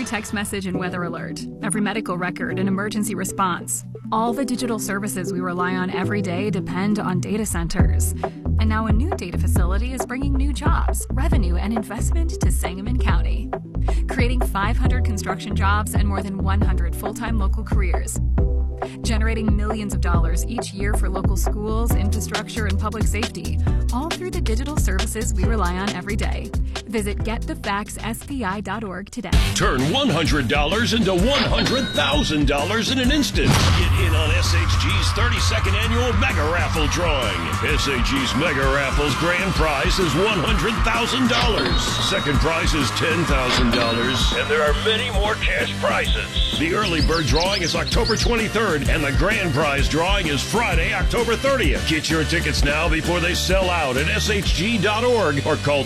Every text message and weather alert, every medical record and emergency response. All the digital services we rely on every day depend on data centers. And now a new data facility is bringing new jobs, revenue, and investment to Sangamon County, creating 500 construction jobs and more than 100 full-time local careers, generating millions of dollars each year for local schools, infrastructure, and public safety, all through the digital services we rely on every day. Visit getthefaxspi.org today. Turn $100 into $100,000 in an instant. Get in on SHG's 32nd annual Mega Raffle drawing. SHG's Mega Raffle's grand prize is $100,000. Second prize is $10,000. And there are many more cash prizes. The early bird drawing is October 23rd, and the grand prize drawing is Friday, October 30th. Get your tickets now before they sell out at shg.org or call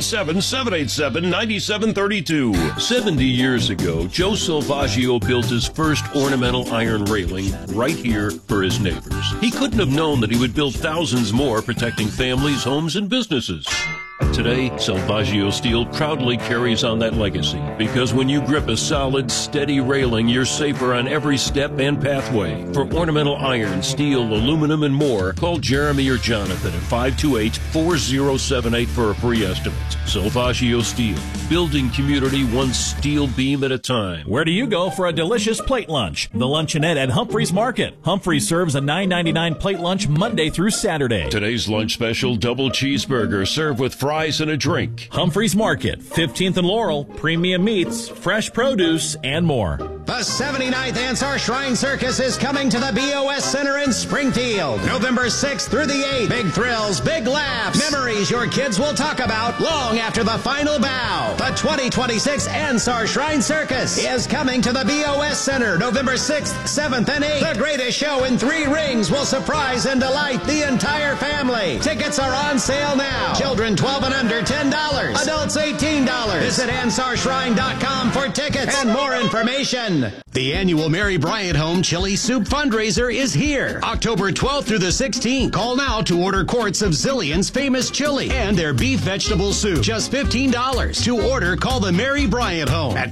217-787-9732. 70 years ago, Joe Salvaggio built his first ornamental iron railing right here for his neighbors. He couldn't have known that he would build thousands more protecting families, homes, and businesses. Today, Salvaggio Steel proudly carries on that legacy, because when you grip a solid, steady railing, you're safer on every step and pathway. For ornamental iron, steel, aluminum, and more, call Jeremy or Jonathan at 528-4078 for a free estimate. Salvaggio Steel, building community one steel beam at a time. Where do you go for a delicious plate lunch? The Luncheonette at Humphreys Market. Humphreys serves a $9.99 plate lunch Monday through Saturday. Today's lunch special, double cheeseburger served with fries and a drink. Humphreys Market, 15th and Laurel, premium meats, fresh produce, and more. The 79th Ansar Shrine Circus is coming to the BOS Center in Springfield, November 6th through the 8th. Big thrills, big laughs, memories your kids will talk about long after the final bow. The 2026 Ansar Shrine Circus is coming to the BOS Center, November 6th, 7th, and 8th. The greatest show in 3 rings will surprise and delight the entire family. Tickets are on sale now. Children 12 and under, $10. Adults, $18. Visit AnsarShrine.com for tickets and more information. The annual Mary Bryant Home Chili Soup fundraiser is here, October 12th through the 16th. Call now to order quarts of Zillion's famous chili and their beef vegetable soup. Just $15. To order, call the Mary Bryant Home at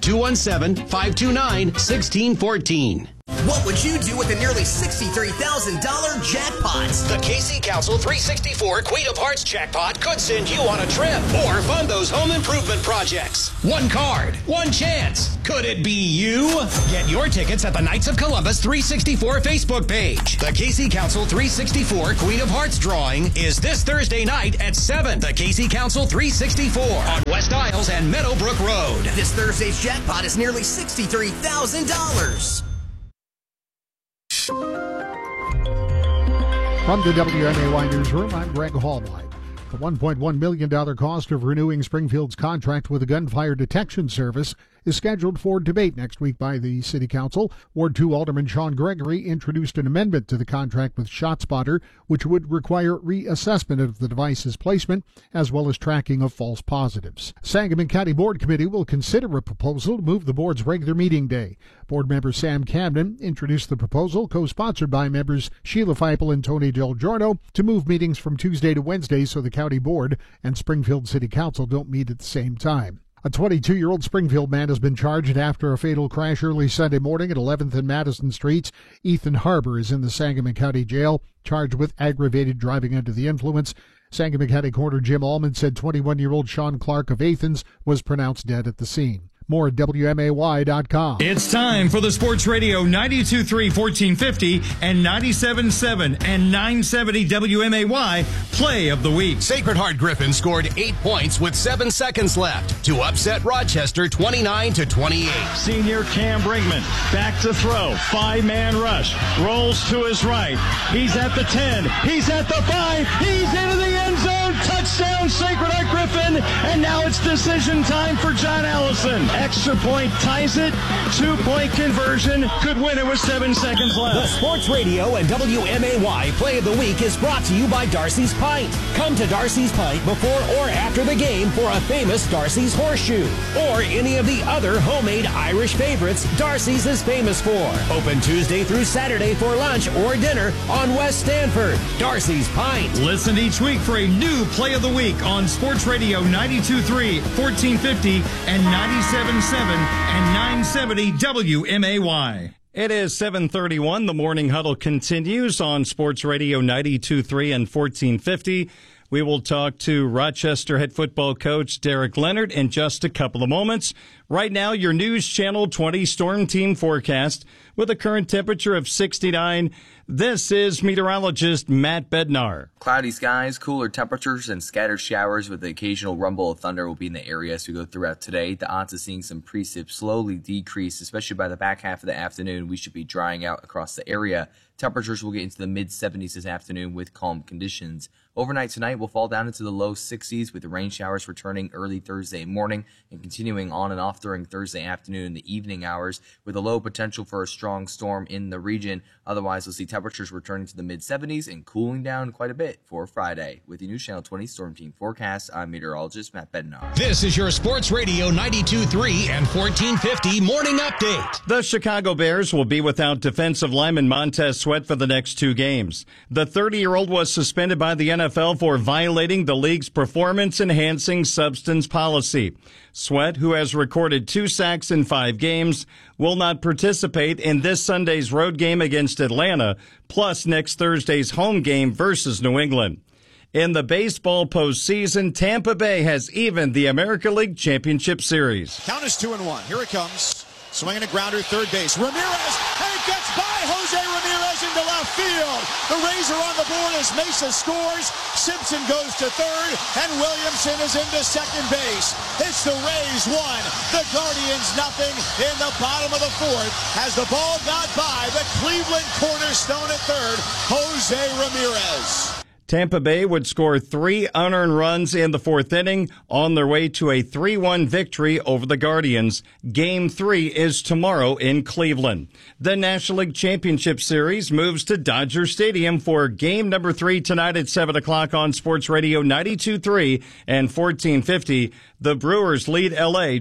217-529-1614. What would you do with the nearly $63,000 jackpot? The KC Council 364 Queen of Hearts jackpot could send you on a trip or fund those home improvement projects. One card, one chance. Could it be you? Get your tickets at the Knights of Columbus 364 Facebook page. The KC Council 364 Queen of Hearts drawing is this Thursday night at 7. The KC Council 364 on West Isles and Meadowbrook Road. This Thursday's jackpot is nearly $63,000. From the WMAY Newsroom, I'm Greg Hallwhite. The $1.1 million cost of renewing Springfield's contract with the Gunfire Detection Service is scheduled for debate next week by the City Council. Ward 2 Alderman Sean Gregory introduced an amendment to the contract with ShotSpotter, which would require reassessment of the device's placement as well as tracking of false positives. Sangamon County Board Committee will consider a proposal to move the board's regular meeting day. Board member Sam Camden introduced the proposal, co-sponsored by members Sheila Feipel and Tony Del Giorno, to move meetings from Tuesday to Wednesday so the County Board and Springfield City Council don't meet at the same time. A 22-year-old Springfield man has been charged after a fatal crash early Sunday morning at 11th and Madison Streets. Ethan Harbour is in the Sangamon County Jail, charged with aggravated driving under the influence. Sangamon County Coroner Jim Allman said 21-year-old Sean Clark of Athens was pronounced dead at the scene. More at WMAY.com. It's time for the Sports Radio 92.3 1450 and 97.7 and 970 WMAY Play of the Week. Sacred Heart Griffin scored 8 points with 7 seconds left to upset Rochester 29-28. Senior Cam Brinkman back to throw. 5-man rush. Rolls to his right. He's at the 10. He's at the 5. He's into the end zone. Touchdown Sacred Heart Griffin. And now it's decision time for John Allison. Extra point ties it. 2-point conversion. Could win it with 7 seconds left. The Sports Radio and WMAY Play of the Week is brought to you by Darcy's Pint. Come to Darcy's Pint before or after the game for a famous Darcy's Horseshoe. Or any of the other homemade Irish favorites Darcy's is famous for. Open Tuesday through Saturday for lunch or dinner on West Stanford. Darcy's Pint. Listen each week for a new Play of the Week on Sports Radio 92.3, 1450, and 97. 97.7 and 970 WMAY. It is 7:31. The Morning Huddle continues on Sports Radio 92.3 and 1450. We will talk to Rochester head football coach Derek Leonard in just a couple of moments. Right now, your News Channel 20 Storm Team forecast with a current temperature of 69. This is meteorologist Matt Bednar. Cloudy skies, cooler temperatures, and scattered showers with the occasional rumble of thunder will be in the area as we go throughout today. The odds of seeing some precip slowly decrease, especially by the back half of the afternoon. We should be drying out across the area. Temperatures will get into the mid-70s this afternoon with calm conditions. Overnight tonight will fall down into the low 60s with the rain showers returning early Thursday morning and continuing on and off during Thursday afternoon and the evening hours with a low potential for a strong storm in the region. Otherwise, we'll see temperatures returning to the mid-70s and cooling down quite a bit for Friday. With the News Channel 20 Storm Team forecast, I'm meteorologist Matt Bednar. This is your Sports Radio 92.3 and 1450 Morning Update. The Chicago Bears will be without defensive lineman Montez Sweat for the next 2 games. The 30-year-old was suspended by the NFL for violating the league's performance-enhancing substance policy. Sweat, who has recorded 2 sacks in 5 games, will not participate in this Sunday's road game against Atlanta, plus next Thursday's home game versus New England. In the baseball postseason, Tampa Bay has evened the American League Championship Series. Count is 2-1. Here it comes. Swinging a grounder, third base. Ramirez, and it gets by Jose Ramirez into left field. The Rays are on the board as Mesa scores. Simpson goes to third, and Williamson is into second base. It's the Rays 1, the Guardians nothing in the bottom of the fourth as the ball got by the Cleveland cornerstone at third, Jose Ramirez. Tampa Bay would score 3 unearned runs in the 4th inning on their way to a 3-1 victory over the Guardians. Game 3 is tomorrow in Cleveland. The National League Championship Series moves to Dodger Stadium for game number 3 tonight at 7 o'clock on Sports Radio 92.3 and 1450. The Brewers lead LA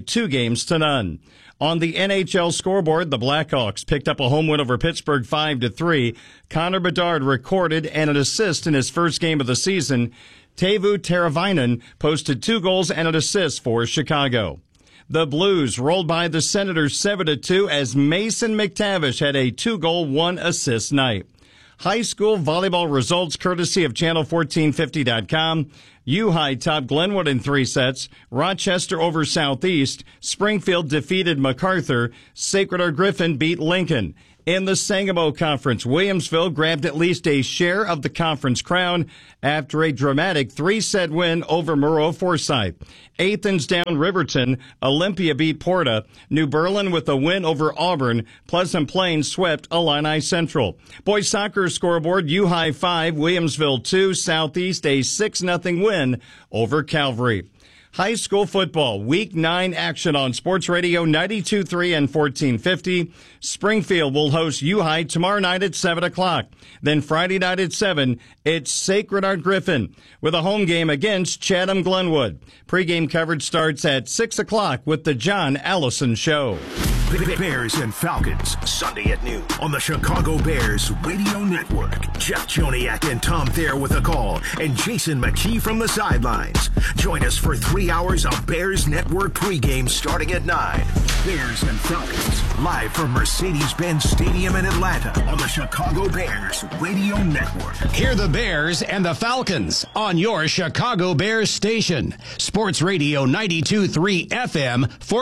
2-0. On the NHL scoreboard, the Blackhawks picked up a home win over Pittsburgh 5-3. Connor Bedard recorded an assist in his first game of the season. Teuvo Teravainen posted 2 goals and an assist for Chicago. The Blues rolled by the Senators 7-2 as Mason McTavish had a 2-goal, 1-assist night. High school volleyball results courtesy of Channel1450.com. U-High topped Glenwood in 3 sets. Rochester over Southeast. Springfield defeated MacArthur. Sacred Heart Griffin beat Lincoln. In the Sangamo Conference, Williamsville grabbed at least a share of the conference crown after a dramatic 3-set win over Moreau Forsyth. Athens down Riverton. Olympia beat Porta. New Berlin with a win over Auburn. Pleasant Plains swept Illini Central. Boys soccer scoreboard, U-High 5, Williamsville 2, Southeast a 6-0 win over Calvary. High school football, Week 9 action on Sports Radio 92.3 and 1450. Springfield will host U-High tomorrow night at 7 o'clock. Then Friday night at 7, it's Sacred Heart Griffin with a home game against Chatham Glenwood. Pre-game coverage starts at 6 o'clock with the John Allison Show. Bears and Falcons, Sunday at noon on the Chicago Bears Radio Network. Jeff Joniak and Tom Thayer with a call and Jason McKee from the sidelines. Join us for 3 hours of Bears Network pregame starting at 9. Bears and Falcons, live from Mercedes-Benz Stadium in Atlanta on the Chicago Bears Radio Network. Hear the Bears and the Falcons on your Chicago Bears station. Sports Radio 92.3 FM,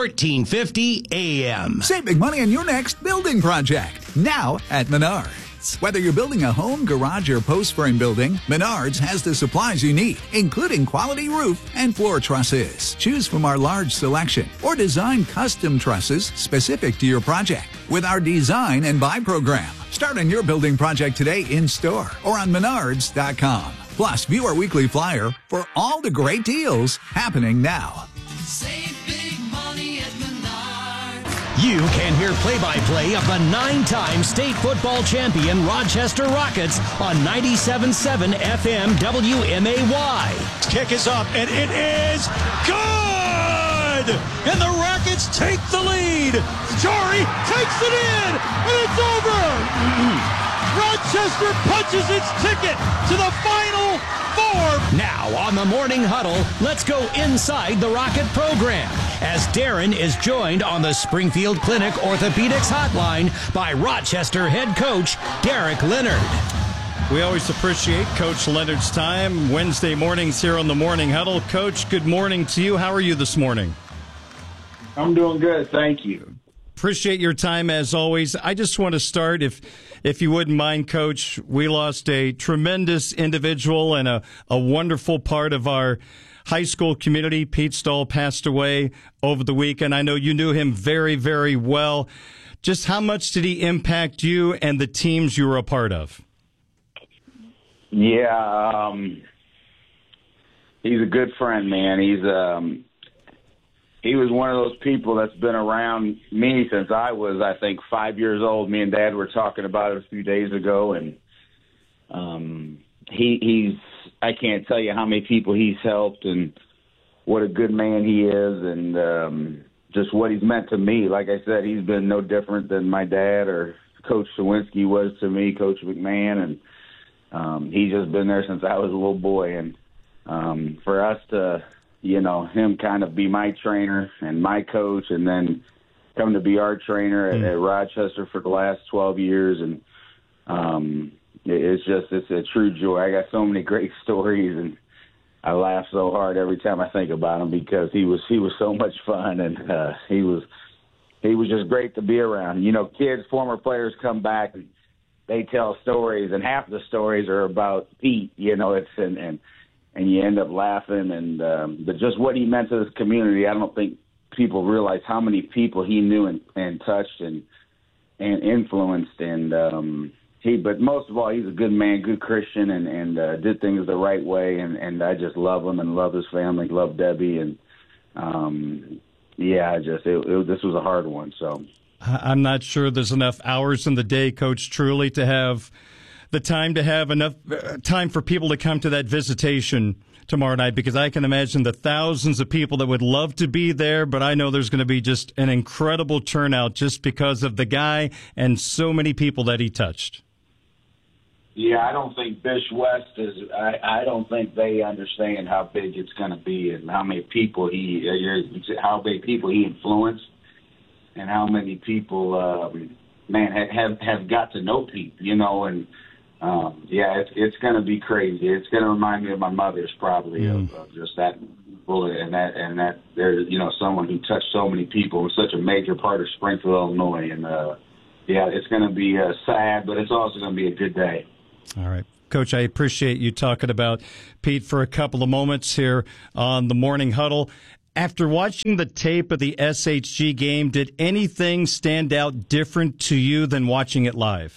1450 AM. Save big money on your next building project, now at Menards. Whether you're building a home, garage, or post frame building, Menards has the supplies you need, including quality roof and floor trusses. Choose from our large selection or design custom trusses specific to your project with our Design and Buy program. Start on your building project today in store or on Menards.com. Plus, view our weekly flyer for all the great deals happening now. Save big money at Menards. You can hear play-by-play of the 9-time state football champion Rochester Rockets on 97.7 FM WMAY. Kick is up, and it is good! And the Rockets take the lead. Jari takes it in, and it's over! Rochester punches its ticket to the Final Four. Now on the Morning Huddle, let's go inside the Rocket program as Darren is joined on the Springfield Clinic Orthopedics Hotline by Rochester head coach Derek Leonard. We always appreciate Coach Leonard's time Wednesday mornings here on the Morning Huddle. Coach, good morning to you. How are you this morning? I'm doing good, thank you. Appreciate your time as always. I just want to start, if you wouldn't mind, Coach. We lost a tremendous individual and a wonderful part of our high school community. Pete Stahl passed away over the weekend. I know you knew him very, very well. Just how much did he impact you and the teams you were a part of? Yeah, he's a good friend, man. He was one of those people that's been around me since I was, I think, 5 years old. Me and Dad were talking about it a few days ago, and I can't tell you how many people he's helped and what a good man he is, and just what he's meant to me. Like I said, he's been no different than my dad or Coach Sawinski was to me, Coach McMahon, and he's just been there since I was a little boy. And for us to, him kind of be my trainer and my coach, and then come to be our trainer at Rochester for the last 12 years. And it's a true joy. I got so many great stories, and I laugh so hard every time I think about him because he was so much fun, and he was just great to be around. Kids, former players come back and they tell stories, and half the stories are about Pete. And you end up laughing, and but just what he meant to this community, I don't think people realize how many people he knew and touched and influenced. And but most of all, he's a good man, good Christian, and did things the right way. And I just love him and love his family, love Debbie, and this was a hard one. So I'm not sure there's enough hours in the day, Coach, truly to have the time to have enough time for people to come to that visitation tomorrow night, because I can imagine the thousands of people that would love to be there, but I know there's going to be just an incredible turnout just because of the guy and so many people that he touched. Yeah, I don't think Bish West is. I don't think they understand how big it's going to be and how many people he influenced, and how many people, have got to know Pete, and. It's going to be crazy. It's going to remind me of my mother's probably of just that bullet and that there's someone who touched so many people, was such a major part of Springfield, Illinois, and it's going to be sad, but it's also going to be a good day. All right, Coach, I appreciate you talking about Pete for a couple of moments here on the Morning Huddle. After watching the tape of the SHG game, did anything stand out different to you than watching it live?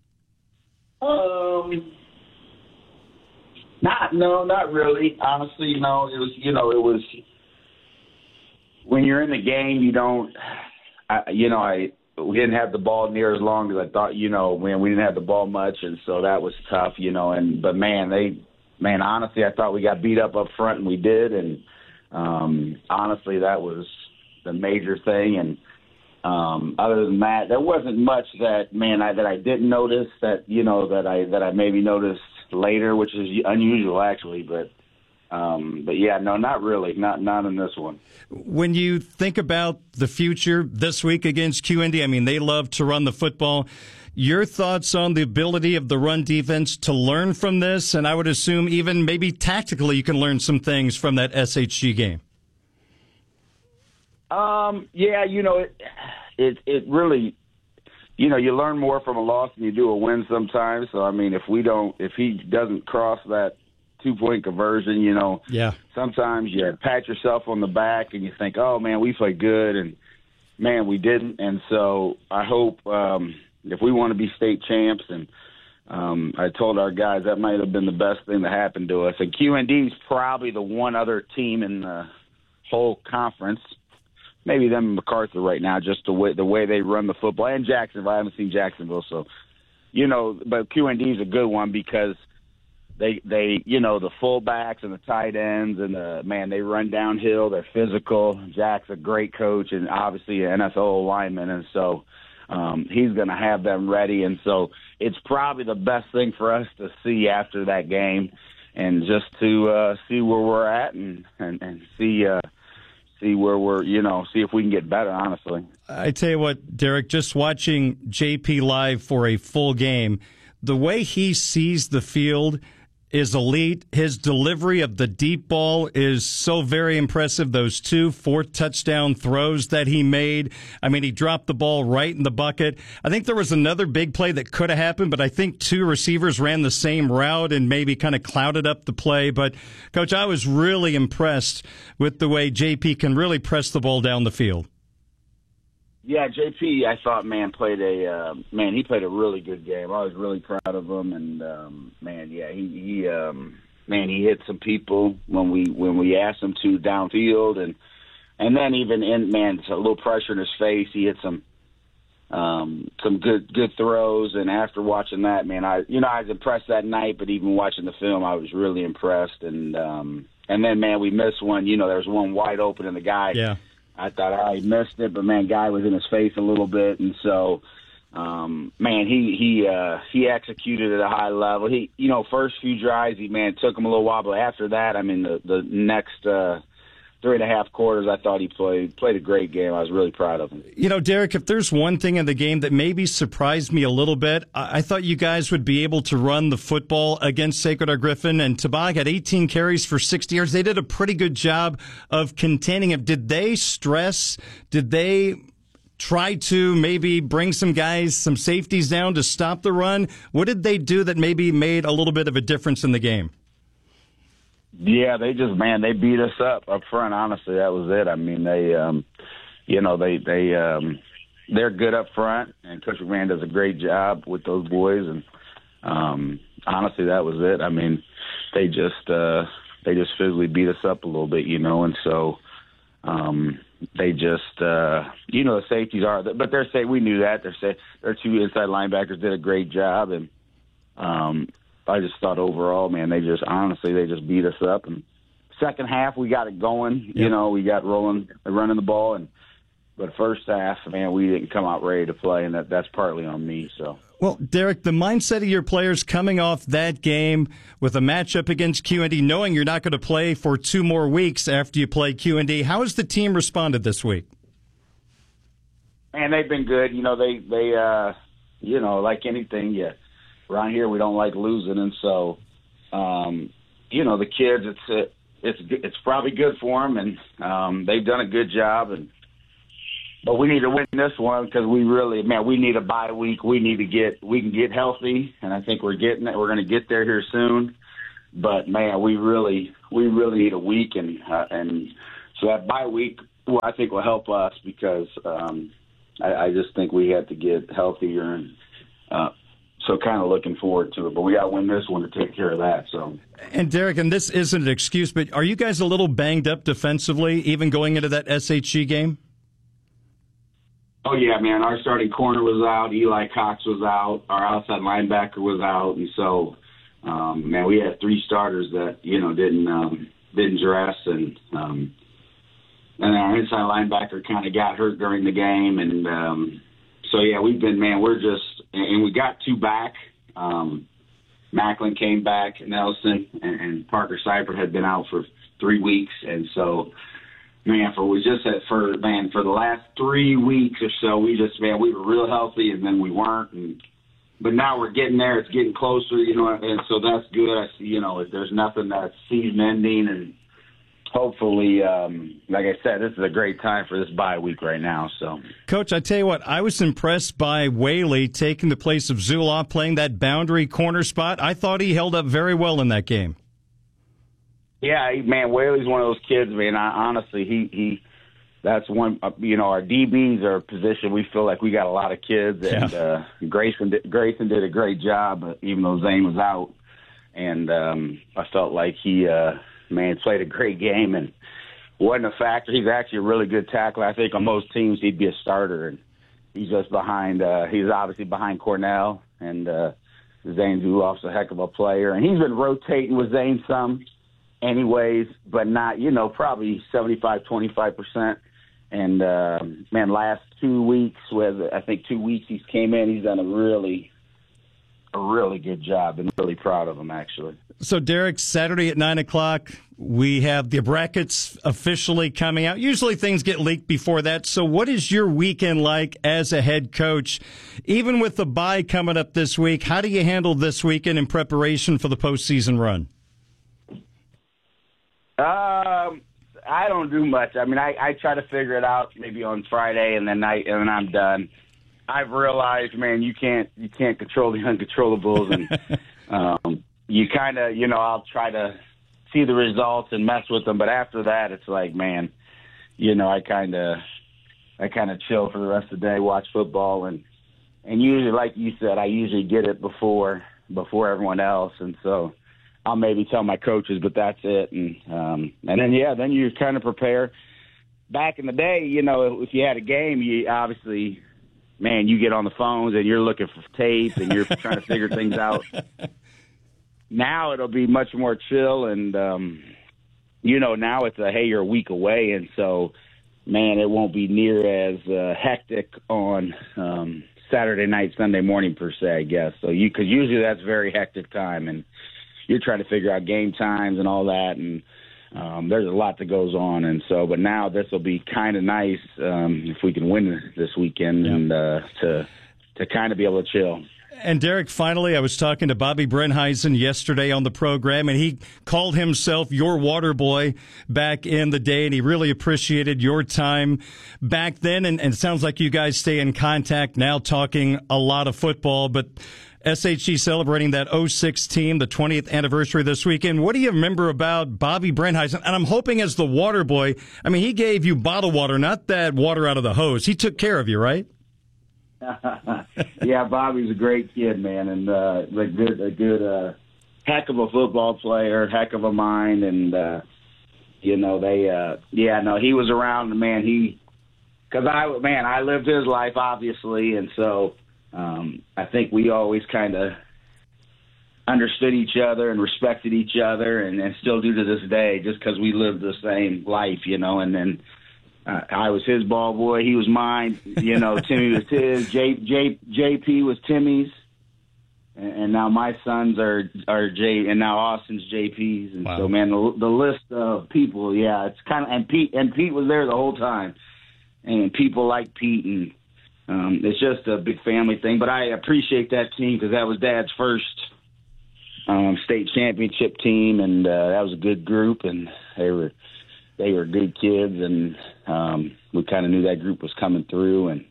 Not really. Honestly, no. It was, when you're in the game, we didn't have the ball near as long as I thought, we didn't have the ball much, and so that was tough, but honestly, I thought we got beat up front, and we did, and honestly, that was the major thing, and other than that, there wasn't much that I didn't notice that I maybe noticed later, which is unusual actually. But not really, not in this one. When you think about the future this week against QND, they love to run the football. Your thoughts on the ability of the run defense to learn from this, and I would assume even maybe tactically you can learn some things from that SHG game. It really, you learn more from a loss than you do a win sometimes. So, if he doesn't cross that 2-point conversion, sometimes you pat yourself on the back and you think, oh, man, we played good, and, man, we didn't. And so I hope if we want to be state champs, and I told our guys that might have been the best thing that happened to us. And QND's probably the one other team in the whole conference, maybe them and MacArthur right now, just the way they run the football. And Jacksonville, I haven't seen Jacksonville, so but QND is a good one because they the fullbacks and the tight ends and they run downhill. They're physical. Jack's a great coach and obviously an NFL lineman, and so he's going to have them ready. And so it's probably the best thing for us to see after that game, and just to see where we're at and see where we're, see if we can get better, honestly. I tell you what, Derek, just watching JP live for a full game, the way he sees the field is elite. His delivery of the deep ball is so very impressive. Those 2 fourth touchdown throws that he made. I mean, he dropped the ball right in the bucket. I think there was another big play that could have happened, but I think 2 receivers ran the same route and maybe kind of clouded up the play. But, Coach, I was really impressed with the way JP can really press the ball down the field. Yeah, JP, I thought, played a really good game. I was really proud of him, and he hit some people when we asked him to downfield, and then even it's a little pressure in his face. He hit some good throws, and after watching that, I was impressed that night. But even watching the film, I was really impressed. And then, we missed one. There was one wide open, and the guy. Yeah. I thought he missed it, but guy was in his face a little bit, and so, he executed at a high level. He, first few drives, he took him a little while, but after that, the next 3.5 quarters, I thought he played a great game. I was really proud of him. Derek, if there's one thing in the game that maybe surprised me a little bit, I thought you guys would be able to run the football against Sacred Heart Griffin, and Tabak had 18 carries for 60 yards. They did a pretty good job of containing him. Did they stress? Did they try to maybe bring some safeties down to stop the run? What did they do that maybe made a little bit of a difference in the game? Yeah, they just, they beat us up front. Honestly, that was it. They're good up front, and Coach McMahon does a great job with those boys. And honestly, that was it. They just physically beat us up a little bit, and so they just, the safeties are, but we knew that. Their 2 inside linebackers did a great job, and I just thought overall, they just beat us up. And second half, we got it going. Yep. We got rolling, running the ball. But first half, we didn't come out ready to play, and that's partly on me. So. Well, Derek, the mindset of your players coming off that game with a matchup against QND, knowing you're not going to play for 2 more weeks after you play QND, how has the team responded this week? They've been good. They like anything, around here we don't like losing, and so the kids, it's probably good for them, and they've done a good job, but we need to win this one because we need a bye week. We can get healthy, and I think we're getting it. We're going to get there here soon, but we really need a week, and so that bye week, I think will help us because I just think we have to get healthier, and so kind of looking forward to it. But we got to win this one to take care of that. So. And Derek, and this isn't an excuse, but are you guys a little banged up defensively, even going into that SHG game? Oh, yeah, our starting corner was out. Eli Cox was out. Our outside linebacker was out. And so, we had 3 starters that, didn't dress. And our inside linebacker kind of got hurt during the game. And so, yeah, we've been, and we got 2 back. Macklin came back, Nelson, and Parker Seifert had been out for 3 weeks. And so, for the last 3 weeks or so, we were real healthy, and then we weren't. But now we're getting there. It's getting closer, and so that's good. I see, there's nothing that's season ending, and hopefully, like I said, this is a great time for this bye week right now. So, Coach, I tell you what, I was impressed by Whaley taking the place of Zulaw, playing that boundary corner spot. I thought he held up very well in that game. Yeah, Whaley's one of those kids, honestly, that's one, our DBs are a position we feel like we got a lot of kids, and Grayson did a great job, even though Zane was out. And I felt like he, played a great game and wasn't a factor. He's actually a really good tackler. I think on most teams he'd be a starter, and he's just behind, he's obviously behind Cornell, and Zane Zulaw's a heck of a player. And he's been rotating with Zane some, anyways, but not, probably 75-25%. And, man, last 2 weeks, I think 2 weeks he's came in, he's done a really good job, and really proud of him, actually. So, Derek, Saturday at 9 o'clock, we have the brackets officially coming out. Usually things get leaked before that. So what is your weekend like as a head coach? Even with the bye coming up this week, how do you handle this weekend in preparation for the postseason run? I don't do much. I mean, I try to figure it out maybe on Friday, and then I'm done. I've realized, man, you can't control the uncontrollables, and you kind of, I'll try to see the results and mess with them, but after that, it's like, man, I kind of chill for the rest of the day, watch football, and usually, like you said, I usually get it before everyone else, and so I'll maybe tell my coaches, but that's it, and then you kind of prepare. Back in the day, if you had a game, you obviously, man, you get on the phones and you're looking for tape and you're trying to figure things out. Now it'll be much more chill, and now it's hey, you're a week away, and so, man, it won't be near as hectic on Saturday night, Sunday morning per se, I guess. So because usually that's a very hectic time, and you're trying to figure out game times and all that, and there's a lot that goes on, and so. But now this will be kind of nice if we can win this weekend, and to kind of be able to chill. And, Derek, finally, I was talking to Bobby Brenheisen yesterday on the program, and he called himself your water boy back in the day, and he really appreciated your time back then. And it sounds like you guys stay in contact now, talking a lot of football. But SHG celebrating that 06 team, the 20th anniversary this weekend. What do you remember about Bobby Brenheisen? And I'm hoping as the water boy, I mean, he gave you bottled water, not that water out of the hose. He took care of you, right? Yeah, Bobby's a great kid, man, and a good heck of a football player, heck of a mind, and he was around, man. I lived his life, obviously, and so I think we always kind of understood each other and respected each other, and still do to this day, just because we lived the same life, and then. I was his ball boy. He was mine. Timmy was his. JP was Timmy's. And now my sons are J, and now Austin's JP's. And so, man, the list of people, yeah, it's kind of, and Pete was there the whole time. And people like Pete, and it's just a big family thing. But I appreciate that team because that was Dad's first state championship team, and that was a good group, and they were good kids, and we kind of knew that group was coming through, and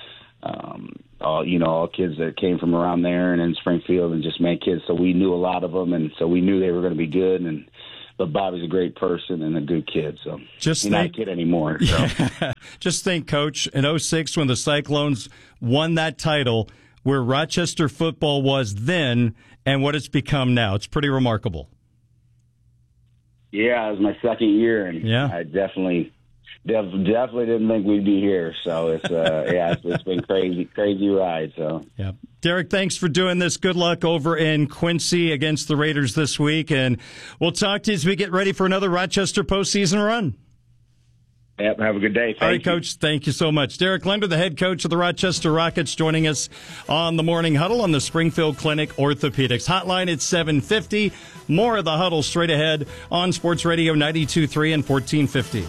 all kids that came from around there and in Springfield, and just kids. So we knew a lot of them, and so we knew they were going to be good. But Bobby's a great person and a good kid, so he's not a kid anymore. So. Yeah. Just think, Coach, in 06 when the Cyclones won that title, where Rochester football was then and what it's become now. It's pretty remarkable. Yeah, it was my second year, and I definitely didn't think we'd be here. So it's it's been crazy ride. So yeah, Derek, thanks for doing this. Good luck over in Quincy against the Raiders this week, and we'll talk to you as we get ready for another Rochester postseason run. Yep, have a good day. All right, Coach, thank you so much. Derek Lender, the head coach of the Rochester Rockets, joining us on the Morning Huddle on the Springfield Clinic Orthopedics Hotline at 7:50. More of the Huddle straight ahead on Sports Radio 92.3 and 1450.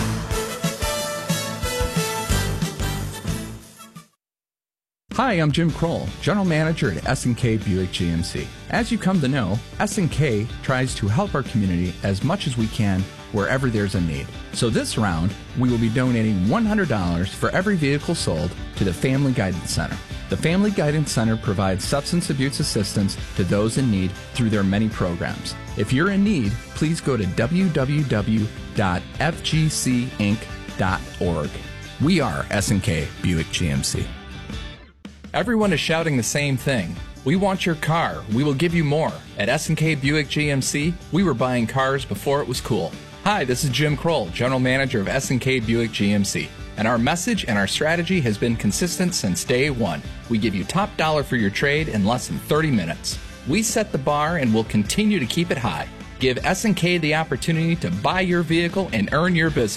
Hi, I'm Jim Kroll, General Manager at S&K Buick GMC. As you come to know, S&K tries to help our community as much as we can wherever there's a need. So this round, we will be donating $100 for every vehicle sold to the Family Guidance Center. The Family Guidance Center provides substance abuse assistance to those in need through their many programs. If you're in need, please go to www.fgcinc.org. We are S&K Buick GMC. Everyone is shouting the same thing. We want your car. We will give you more. At S&K Buick GMC, we were buying cars before it was cool. Hi, this is Jim Kroll, General Manager of S&K Buick GMC. And our message and our strategy has been consistent since day one. We give you top dollar for your trade in less than 30 minutes. We set the bar and will continue to keep it high. Give S&K the opportunity to buy your vehicle and earn your business.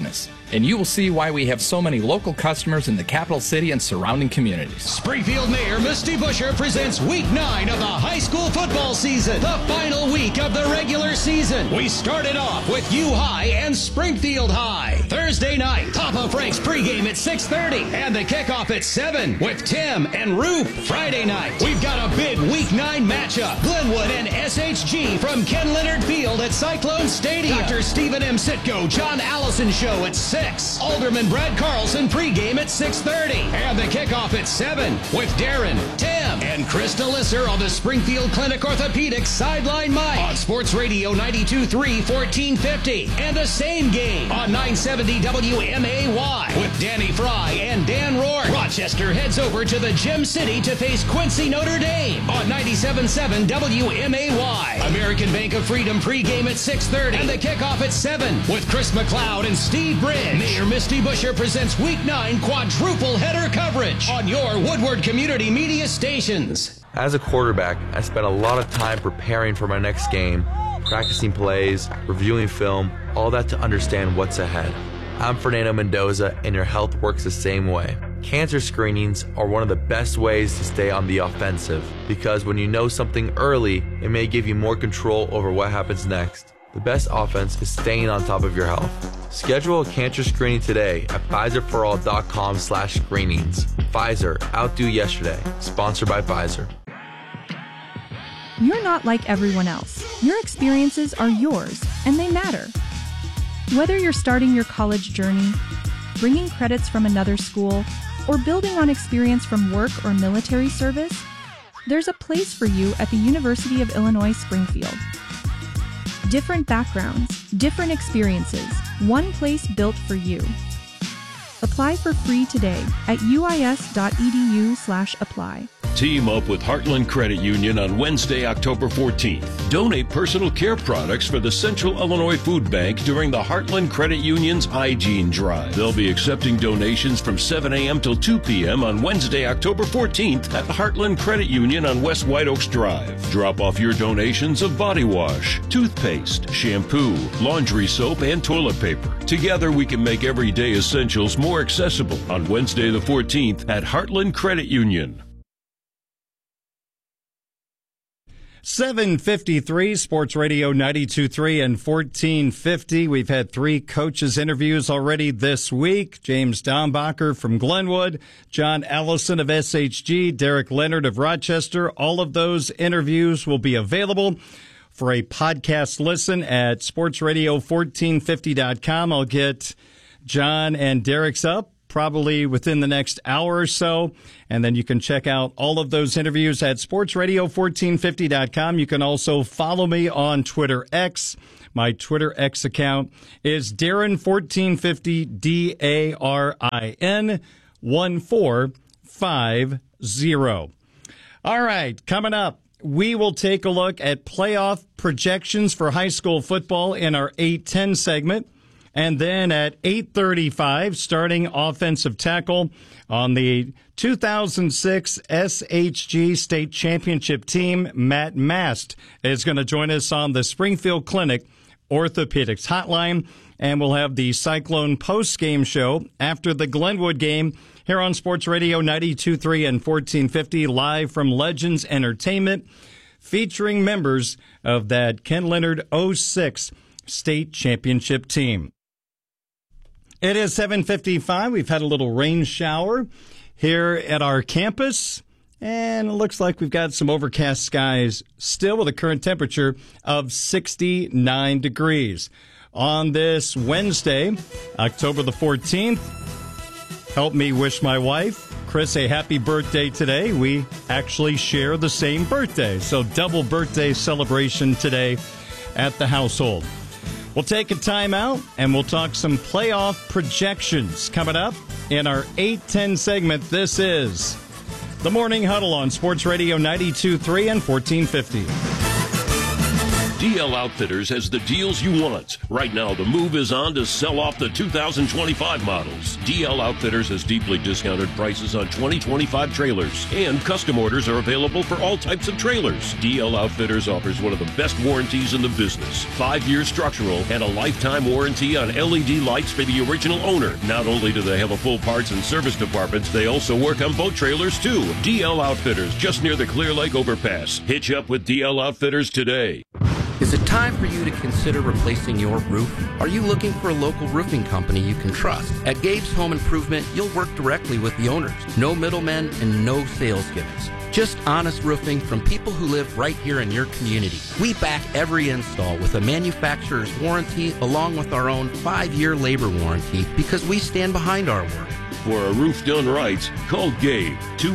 and you will see why we have so many local customers in the capital city and surrounding communities. Springfield Mayor Misty Buscher presents Week 9 of the high school football season, the final week of the regular season. We started off with U High and Springfield High. Thursday night, Papa Frank's pregame at 6:30 and the kickoff at 7 with Tim and Roof. Friday night, we've got a big Week 9 matchup. Glenwood and SHG from Ken Leonard Field at Cyclone Stadium. Dr. Stephen M. Sitko, John Allison Show at 6. Alderman Brad Carlson pregame at 6:30. And the kickoff at 7 with Darren, Tim, and Krista Lisser on the Springfield Clinic Orthopedics Sideline Mic on Sports Radio 92.3 1450. And the same game on 970 WMAY with Danny Fry and Dan Rourke. Rochester heads over to the Gem City to face Quincy Notre Dame on 97.7 WMAY. American Bank of Freedom pregame at 6:30 and the kickoff at 7 with Chris McLeod and Steve Bridge. Mayor Misty Buscher presents Week 9 quadruple header coverage on your Woodward Community Media stations. As a quarterback, I spent a lot of time preparing for my next game, practicing plays, reviewing film, all that to understand what's ahead. I'm Fernando Mendoza, and your health works the same way. Cancer screenings are one of the best ways to stay on the offensive, because when you know something early, it may give you more control over what happens next. The best offense is staying on top of your health. Schedule a cancer screening today at PfizerForAll.com/screenings. Pfizer, outdo yesterday. Sponsored by Pfizer. You're not like everyone else. Your experiences are yours, and they matter. Whether you're starting your college journey, bringing credits from another school, or building on experience from work or military service, there's a place for you at the University of Illinois Springfield. Different backgrounds, different experiences, one place built for you. Apply for free today at uis.edu/apply. Team up with Heartland Credit Union on Wednesday, October 14th. Donate personal care products for the Central Illinois Food Bank during the Heartland Credit Union's Hygiene Drive. They'll be accepting donations from 7 a.m. till 2 p.m. on Wednesday, October 14th at the Heartland Credit Union on West White Oaks Drive. Drop off your donations of body wash, toothpaste, shampoo, laundry soap, and toilet paper. Together, we can make everyday essentials more accessible on Wednesday the 14th at Heartland Credit Union. 7:53, Sports Radio 92.3 and 1450. We've had 3 coaches' interviews already this week. James Dombacher from Glenwood, John Allison of SHG, Derek Leonard of Rochester. All of those interviews will be available for a podcast listen at sportsradio1450.com. I'll get John and Derek's up probably within the next hour or so. And then you can check out all of those interviews at sportsradio1450.com. You can also follow me on Twitter X. My Twitter X account is Darren1450, DARIN1450. All right, coming up, we will take a look at playoff projections for high school football in our 8-10 segment. And then at 8:35, starting offensive tackle on the 2006 SHG State Championship team, Matt Mast is going to join us on the Springfield Clinic Orthopedics Hotline. And we'll have the Cyclone post-game show after the Glenwood game here on Sports Radio 92.3 and 1450, live from Legends Entertainment, featuring members of that Ken Leonard 06 State Championship team. It is 7:55. We've had a little rain shower here at our campus, and it looks like we've got some overcast skies still with a current temperature of 69 degrees. On this Wednesday, October the 14th, help me wish my wife, Chris, a happy birthday today. We actually share the same birthday, so double birthday celebration today at the household. We'll take a time out, and we'll talk some playoff projections coming up in our 8-10 segment. This is The Morning Huddle on Sports Radio 92.3 and 1450. DL Outfitters has the deals you want. Right now, the move is on to sell off the 2025 models. DL Outfitters has deeply discounted prices on 2025 trailers, and custom orders are available for all types of trailers. DL Outfitters offers one of the best warranties in the business. 5-year structural and a lifetime warranty on LED lights for the original owner. Not only do they have a full parts and service department, they also work on boat trailers too. DL Outfitters, just near the Clear Lake overpass. Hitch up with DL Outfitters today. Is it time for you to consider replacing your roof? Are you looking for a local roofing company you can trust? At Gabe's Home Improvement, you'll work directly with the owners. No middlemen and no sales gimmicks. Just honest roofing from people who live right here in your community. We back every install with a manufacturer's warranty along with our own 5-year labor warranty because we stand behind our work. For a roof done right, call Gabe,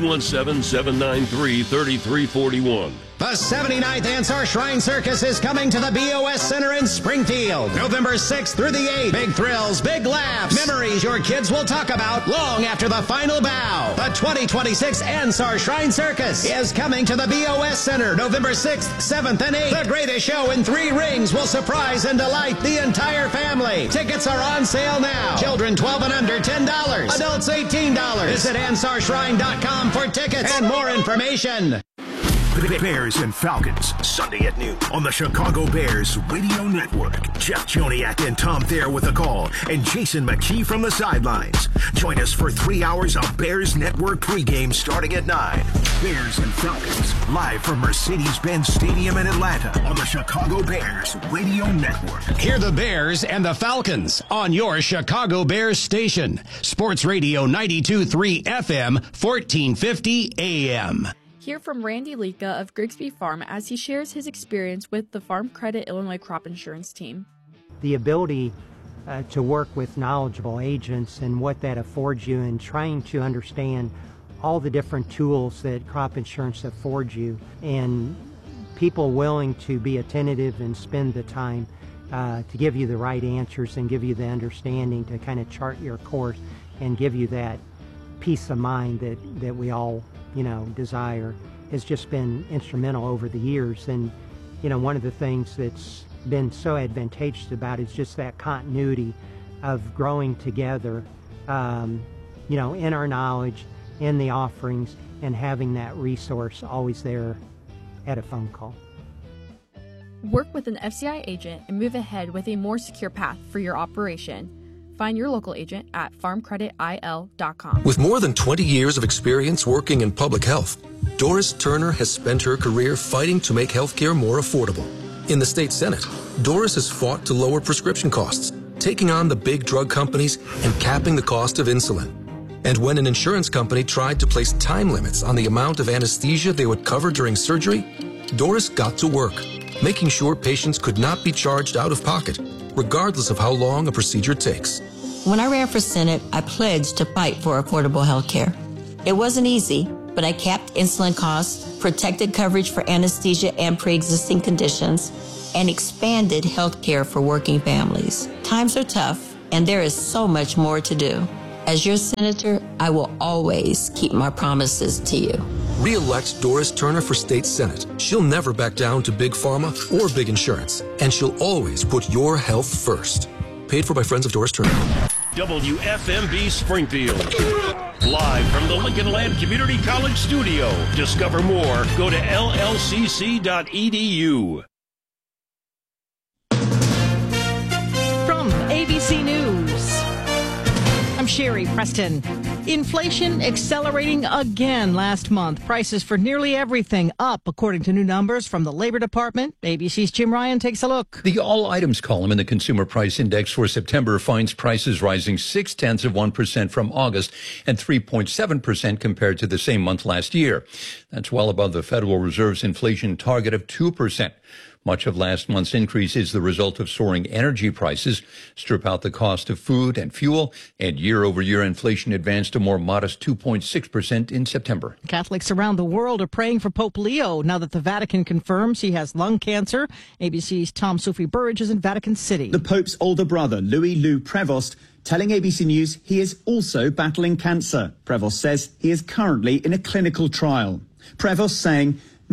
217-793-3341. The 79th Ansar Shrine Circus is coming to the BOS Center in Springfield. November 6th through the 8th. Big thrills, big laughs, memories your kids will talk about long after the final bow. The 2026 Ansar Shrine Circus is coming to the BOS Center November 6th, 7th, and 8th. The greatest show in 3 rings will surprise and delight the entire family. Tickets are on sale now. Children 12 and under, $10. Adults, $18. Visit AnsarShrine.com for tickets and more information. Bears and Falcons, Sunday at noon on the Chicago Bears Radio Network. Jeff Joniak and Tom Thayer with a call, and Jason McKee from the sidelines. Join us for 3 hours of Bears Network pregame starting at 9. Bears and Falcons, live from Mercedes-Benz Stadium in Atlanta on the Chicago Bears Radio Network. Hear the Bears and the Falcons on your Chicago Bears station. Sports Radio 92.3 FM, 1450 AM. Hear from Randy Lika of Grigsby Farm as he shares his experience with the Farm Credit Illinois Crop Insurance Team. The ability to work with knowledgeable agents and what that affords you, and trying to understand all the different tools that crop insurance affords you, and people willing to be attentive and spend the time to give you the right answers and give you the understanding to kind of chart your course and give you that peace of mind that we all desire, has just been instrumental over the years. And one of the things that's been so advantageous about it is just that continuity of growing together, in our knowledge, in the offerings, and having that resource always there at a phone call. Work with an FCI agent and move ahead with a more secure path for your operation. Find your local agent at farmcreditil.com. With more than 20 years of experience working in public health, Doris Turner has spent her career fighting to make healthcare more affordable. In the state Senate, Doris has fought to lower prescription costs, taking on the big drug companies and capping the cost of insulin. And when an insurance company tried to place time limits on the amount of anesthesia they would cover during surgery, Doris got to work, making sure patients could not be charged out of pocket, regardless of how long a procedure takes. When I ran for Senate, I pledged to fight for affordable health care. It wasn't easy, but I capped insulin costs, protected coverage for anesthesia and pre-existing conditions, and expanded health care for working families. Times are tough, and there is so much more to do. As your senator, I will always keep my promises to you. Re-elect Doris Turner for State Senate. She'll never back down to big pharma or big insurance, and she'll always put your health first. Paid for by Friends of Doris Turner. WFMB Springfield. Live from the Lincoln Land Community College studio. Discover more. Go to llcc.edu. From ABC News, I'm Sherry Preston. Inflation accelerating again last month. Prices for nearly everything up, according to new numbers from the Labor Department. ABC's Jim Ryan takes a look. The all items column in the Consumer Price Index for September finds prices rising 0.6% from August and 3.7% compared to the same month last year. That's well above the Federal Reserve's inflation target of 2%. Much of last month's increase is the result of soaring energy prices. Strip out the cost of food and fuel, and year-over-year inflation advanced a more modest 2.6% in September. Catholics around the world are praying for Pope Leo now that the Vatican confirms he has lung cancer. ABC's Tom Sophie Burridge is in Vatican City. The Pope's older brother, Louis Lou Prevost, telling ABC News he is also battling cancer. Prevost says he is currently in a clinical trial. Prevost saying,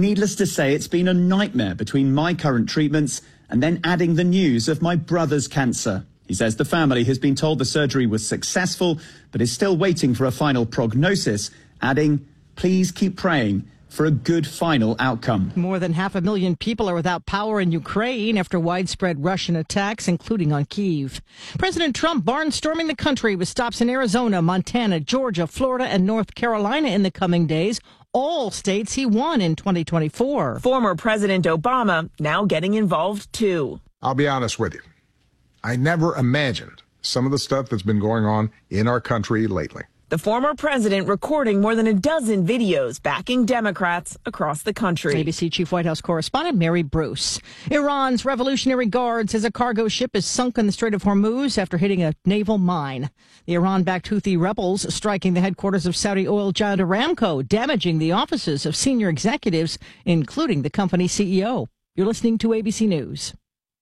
Needless to say, it's been a nightmare between my current treatments and then adding the news of my brother's cancer. He says the family has been told the surgery was successful, but is still waiting for a final prognosis, adding, please keep praying for a good final outcome. More than 500,000 people are without power in Ukraine after widespread Russian attacks, including on Kyiv. President Trump barnstorming the country with stops in Arizona, Montana, Georgia, Florida, and North Carolina in the coming days. All states he won in 2024. Former President Obama now getting involved, too. I'll be honest with you. I never imagined some of the stuff that's been going on in our country lately. The former president recording more than a dozen videos backing Democrats across the country. ABC Chief White House correspondent Mary Bruce. Iran's Revolutionary Guard says a cargo ship is sunk in the Strait of Hormuz after hitting a naval mine. The Iran-backed Houthi rebels striking the headquarters of Saudi oil giant Aramco, damaging the offices of senior executives, including the company's CEO. You're listening to ABC News.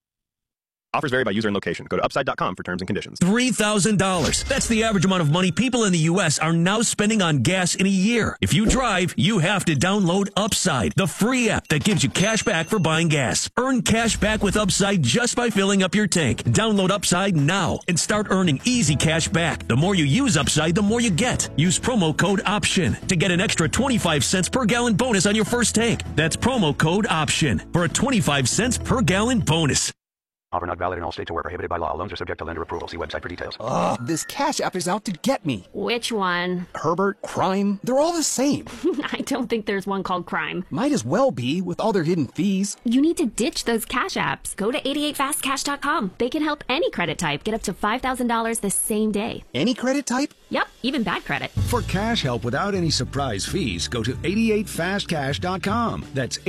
Offers vary by user and location. Go to upside.com for terms and conditions. $3,000. That's the average amount of money people in the U.S. are now spending on gas in a year. If you drive, you have to download Upside, the free app that gives you cash back for buying gas. Earn cash back with Upside just by filling up your tank. Download Upside now and start earning easy cash back. The more you use Upside, the more you get. Use promo code OPTION to get an extra 25 cents per gallon bonus on your first tank. That's promo code OPTION for a 25 cents per gallon bonus. Offer not valid in all states or where prohibited by law. Loans are subject to lender approval. See website for details. Ugh, this Cash App is out to get me. Which one? Herbert, Crime, they're all the same. I don't think there's one called Crime. Might as well be with all their hidden fees. You need to ditch those Cash Apps. Go to 88fastcash.com. They can help any credit type get up to $5,000 the same day. Any credit type? Yep, even bad credit. For cash help without any surprise fees, go to 88fastcash.com. That's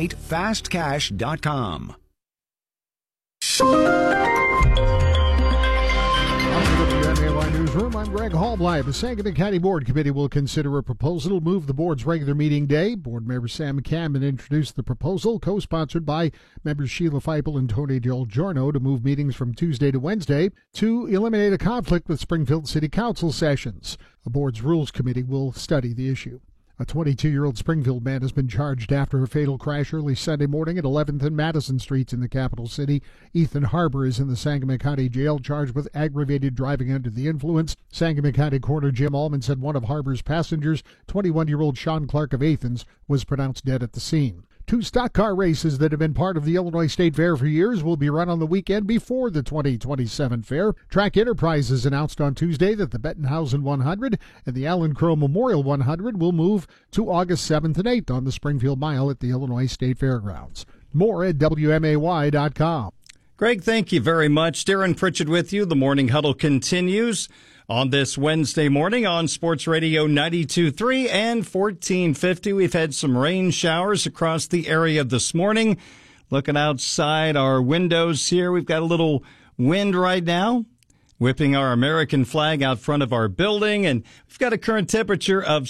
88fastcash.com. From the WMAY Newsroom, I'm Greg Hallbleib. The Sangamon County Board Committee will consider a proposal to move the board's regular meeting day. Board member Sam Cameron introduced the proposal, co-sponsored by members Sheila Feipel and Tony Del Giorno, to move meetings from Tuesday to Wednesday to eliminate a conflict with Springfield City Council sessions. The board's Rules Committee will study the issue. A 22-year-old Springfield man has been charged after a fatal crash early Sunday morning at 11th and Madison Streets in the capital city. Ethan Harbour is in the Sangamon County Jail, charged with aggravated driving under the influence. Sangamon County Coroner Jim Allman said one of Harbour's passengers, 21-year-old Sean Clark of Athens, was pronounced dead at the scene. 2 stock car races that have been part of the Illinois State Fair for years will be run on the weekend before the 2027 fair. Track Enterprises announced on Tuesday that the Bettenhausen 100 and the Alan Crow Memorial 100 will move to August 7th and 8th on the Springfield Mile at the Illinois State Fairgrounds. More at WMAY.com. Greg, thank you very much. Darren Pritchett with you. The Morning Huddle continues on this Wednesday morning on Sports Radio 92.3 and 1450. We've had some rain showers across the area this morning. Looking outside our windows here, we've got a little wind right now, whipping our American flag out front of our building, and we've got a current temperature of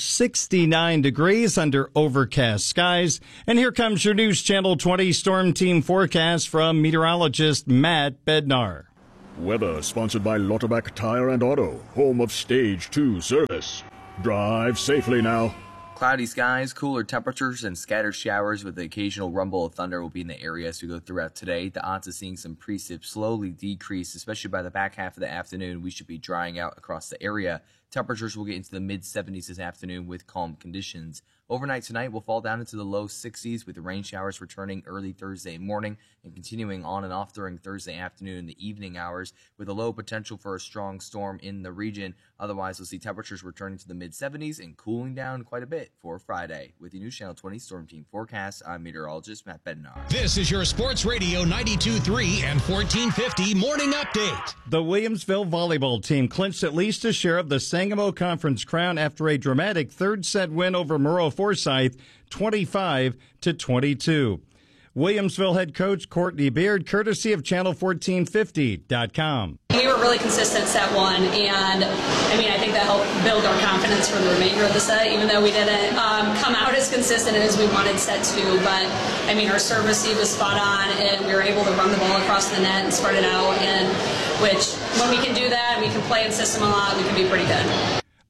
69 degrees under overcast skies. And here comes your News Channel 20 Storm Team forecast from meteorologist Matt Bednar. Weather sponsored by Lauterbach Tire and Auto, home of Stage 2 service. Drive safely now. Cloudy skies, cooler temperatures, and scattered showers with the occasional rumble of thunder will be in the area as we go throughout today. The odds of seeing some precip slowly decrease, especially by the back half of the afternoon. We should be drying out across the area. Temperatures will get into the mid-70s this afternoon with calm conditions. Overnight tonight will fall down into the low 60s with the rain showers returning early Thursday morning and continuing on and off during Thursday afternoon in the evening hours with a low potential for a strong storm in the region. Otherwise, we'll see temperatures returning to the mid-70s and cooling down quite a bit for Friday. With the News Channel 20 Storm Team forecast, I'm meteorologist Matt Bednar. This is your Sports Radio 92.3 and 1450 Morning Update. The Williamsville volleyball team clinched at least a share of the Sangamo Conference crown after a dramatic third-set win over Murrow Forsyth, 25-22. Williamsville head coach Courtney Beard, courtesy of Channel1450.com. We were really consistent set one, and I think that helped build our confidence for the remainder of the set, even though we didn't come out as consistent as we wanted set two. But our service receive was spot on, and we were able to run the ball across the net and spread it out, and which when we can do that and we can play in system a lot, we can be pretty good.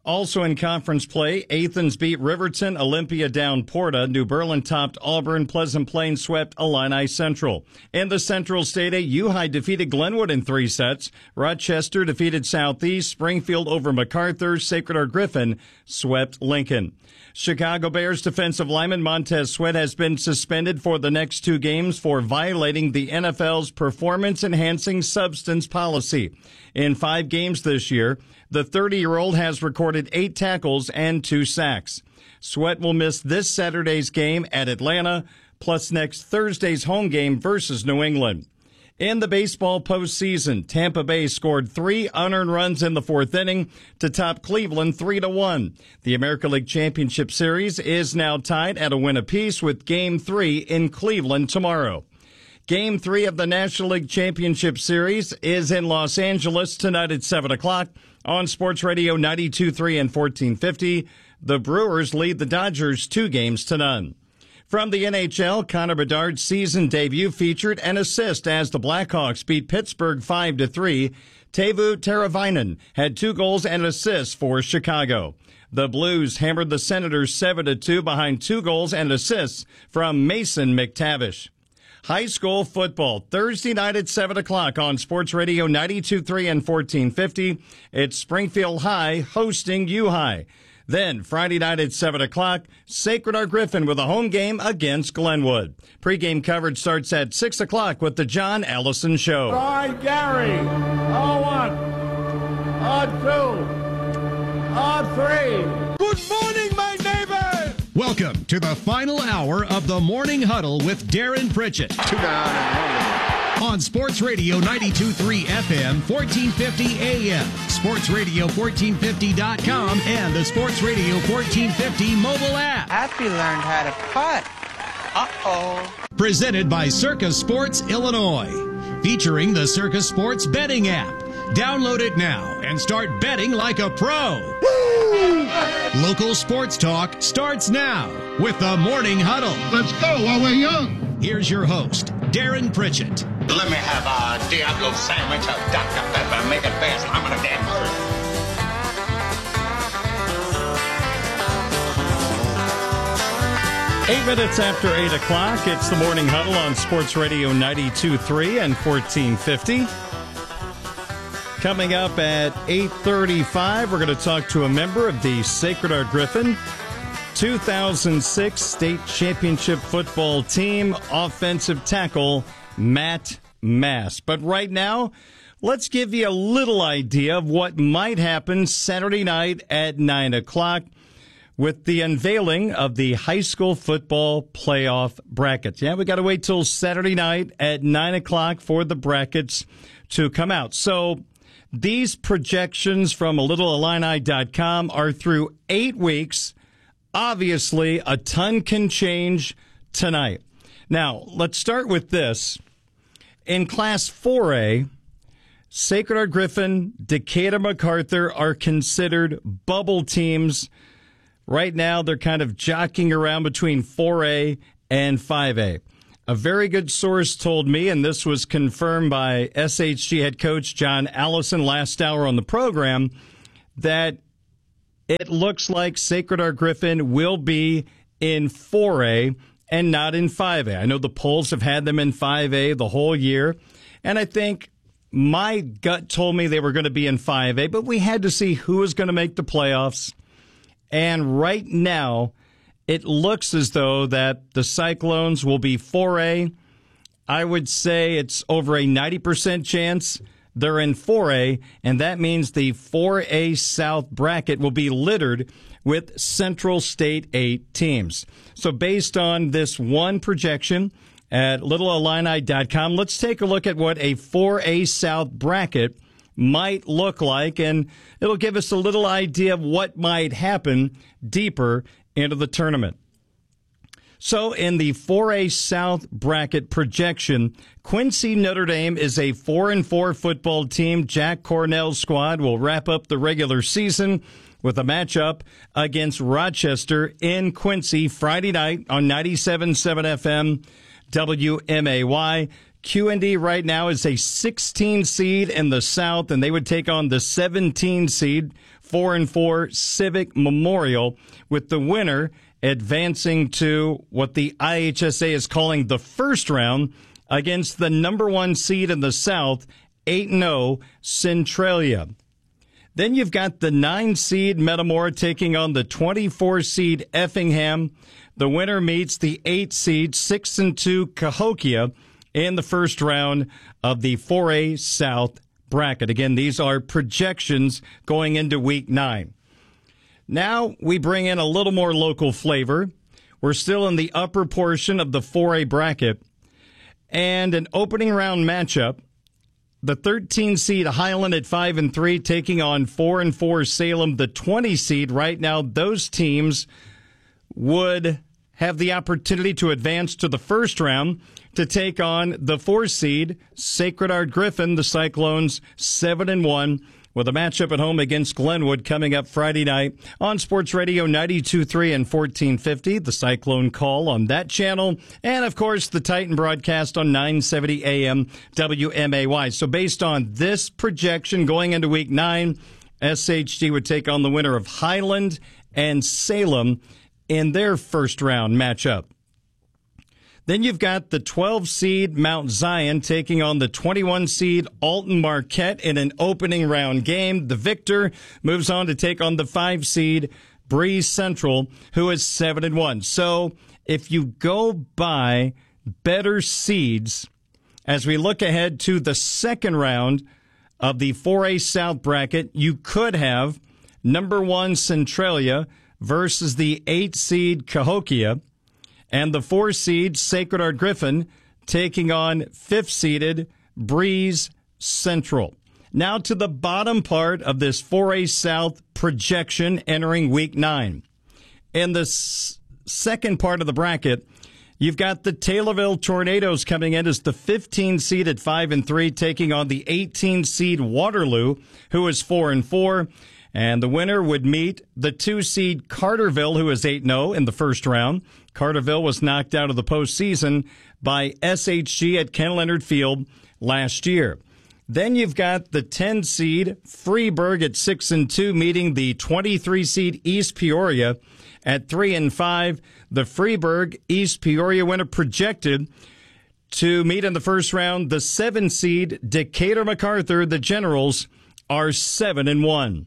Also in conference play, Athens beat Riverton, Olympia down Porta, New Berlin topped Auburn, Pleasant Plain swept Illini Central. In the Central State A, U-High defeated Glenwood in 3 sets. Rochester defeated Southeast, Springfield over MacArthur, Sacred Heart Griffin swept Lincoln. Chicago Bears defensive lineman Montez Sweat has been suspended for the next 2 games for violating the NFL's performance-enhancing substance policy. In 5 games this year, the 30-year-old has recorded 8 tackles and 2 sacks. Sweat will miss this Saturday's game at Atlanta, plus next Thursday's home game versus New England. In the baseball postseason, Tampa Bay scored 3 unearned runs in the 4th inning to top Cleveland 3-1. The American League Championship Series is now tied at a win apiece with Game 3 in Cleveland tomorrow. Game 3 of the National League Championship Series is in Los Angeles tonight at 7 o'clock on Sports Radio 92.3 and 1450. The Brewers lead the Dodgers 2-0. From the NHL, Connor Bedard's season debut featured an assist as the Blackhawks beat Pittsburgh 5-3. Teuvo Teravainen had 2 goals and assists for Chicago. The Blues hammered the Senators 7-2 behind 2 goals and assists from Mason McTavish. High school football, Thursday night at 7 o'clock on Sports Radio 92.3 and 1450. It's Springfield High hosting U-High. Then, Friday night at 7 o'clock, Sacred Heart Griffin with a home game against Glenwood. Pre-game coverage starts at 6 o'clock with the John Allison Show. Try Gary. 0-1. 0-2. 0-3. Good morning, my neighbors. Welcome to the final hour of the Morning Huddle with Darren Pritchett. 2 down and 1 on Sports Radio 92.3 FM, 1450 AM, sportsradio1450.com, and the Sports Radio 1450 mobile app. Happy learned how to putt. Uh-oh. Presented by Circus Sports Illinois, featuring the Circus Sports betting app. Download it now and start betting like a pro. Woo! Local sports talk starts now with the Morning Huddle. Let's go while we're young. Here's your host, Darren Pritchett. Let me have a Diablo sandwich, a Dr. Pepper, make it fast. I'm in a damn hurry. Eight minutes after 8 o'clock, it's the Morning Huddle on Sports Radio 92.3 and 1450. Coming up at 8:35, we're going to talk to a member of the Sacred Heart Griffin 2006 state championship football team, offensive tackle Matt Mass. But right now, let's give you a little idea of what might happen Saturday night at 9 o'clock with the unveiling of the high school football playoff brackets. Yeah, we got to wait till Saturday night at 9 o'clock for the brackets to come out. So these projections from littleillini.com are through 8 weeks. Obviously, a ton can change tonight. Now, let's start with this. In Class 4A, Sacred Heart Griffin, Decatur MacArthur are considered bubble teams. Right now, they're kind of jockeying around between 4A and 5A. A very good source told me, and this was confirmed by SHG head coach John Allison last hour on the program, that it looks like Sacred Heart Griffin will be in 4A and not in 5A. I know the polls have had them in 5A the whole year, and I think my gut told me they were going to be in 5A, but we had to see who was going to make the playoffs. And right now, it looks as though that the Cyclones will be 4A. I would say it's over a 90% chance they're in 4A, and that means the 4A South bracket will be littered with Central State 8 teams. So based on this one projection at littleillini.com, let's take a look at what a 4A South bracket might look like, and it'll give us a little idea of what might happen deeper into the tournament. So in the 4A South bracket projection, Quincy Notre Dame is a 4-4 football team. Jack Cornell's squad will wrap up the regular season with a matchup against Rochester in Quincy Friday night on 97.7 FM WMAY. QND right now is a 16 seed in the South, and they would take on the 17 seed 4-4 Civic Memorial, with the winner advancing to what the IHSA is calling the first round against the number 1 seed in the South, 8-0 Centralia. Then you've got the 9 seed Metamora taking on the 24 seed Effingham. The winner meets the 8 seed 6-2 Cahokia in the first round of the 4A South bracket. Again, these are projections going into week 9. Now we bring in a little more local flavor. We're still in the upper portion of the 4A bracket, and an opening round matchup. The 13 seed Highland at 5-3 taking on 4-4 Salem, the 20 seed. Right now, those teams would have the opportunity to advance to the first round to take on the 4 seed Sacred Heart Griffin, the Cyclones, 7-1, with a matchup at home against Glenwood coming up Friday night on Sports Radio 92.3 and 1450. The Cyclone Call on that channel. And, of course, the Titan broadcast on 970 AM WMAY. So based on this projection going into Week 9, SHG would take on the winner of Highland and Salem in their first round matchup. Then you've got the 12 seed Mount Zion taking on the 21 seed Alton Marquette in an opening round game. The victor moves on to take on the 5 seed Breeze Central, who is 7-1. So if you go by better seeds, as we look ahead to the second round of the 4A South bracket, you could have number 1 Centralia versus the 8 seed Cahokia, and the 4 seed Sacred Heart Griffin taking on 5th seeded Breeze Central. Now to the bottom part of this 4A South projection entering Week 9. In the second part of the bracket, you've got the Taylorville Tornadoes coming in as the 15 seed at 5-3 taking on the 18 seed Waterloo, who is 4-4. And the winner would meet the 2 seed Carterville, who is 8-0 in the first round. Carterville was knocked out of the postseason by SHG at Ken Leonard Field last year. Then you've got the 10 seed Freeburg at 6-2 meeting the 23 seed East Peoria at 3-5. The Freeburg East Peoria winner projected to meet in the first round the 7 seed Decatur MacArthur. The Generals are 7-1.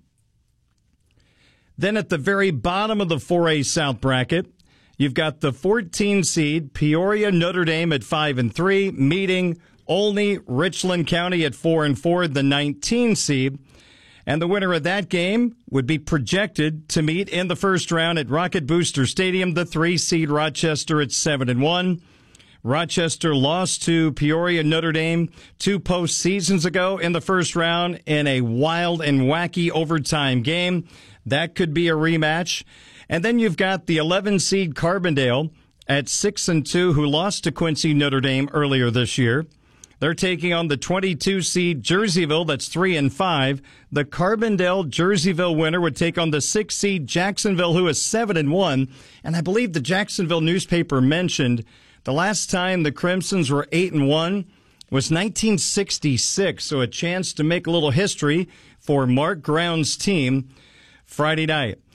Then at the very bottom of the 4A South bracket, you've got the 14 seed Peoria Notre Dame at 5-3 meeting Olney Richland County at 4-4, the 19 seed. And the winner of that game would be projected to meet in the first round at Rocket Booster Stadium, the 3 seed Rochester at 7-1. Rochester lost to Peoria Notre Dame 2 postseasons ago in the first round in a wild and wacky overtime game. That could be a rematch. And then you've got the 11 seed Carbondale at 6-2, who lost to Quincy Notre Dame earlier this year. They're taking on the 22 seed Jerseyville, that's 3-5. The Carbondale Jerseyville winner would take on the 6 seed Jacksonville, who is 7-1. And I believe the Jacksonville newspaper mentioned the last time the Crimsons were 8-1 was 1966. So a chance to make a little history for Mark Ground's team Friday night.